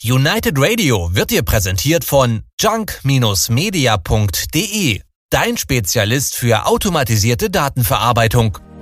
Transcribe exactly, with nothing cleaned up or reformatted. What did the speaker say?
United Radio wird dir präsentiert von junk Media punkt de, dein Spezialist für automatisierte Datenverarbeitung.